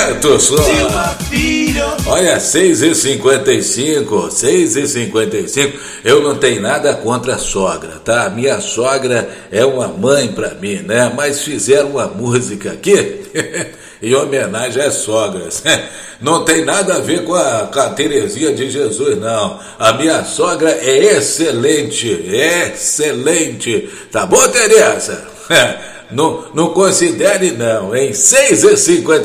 Aumenta o som. Olha, 6h55. Eu não tenho nada contra a sogra, tá? Minha sogra é uma mãe pra mim, né? Mas fizeram uma música aqui em homenagem às sogras. Não tem nada a ver com a Terezinha de Jesus, não. A minha sogra é excelente. Tá bom, Tereza? Não considere não, hein? 6h50.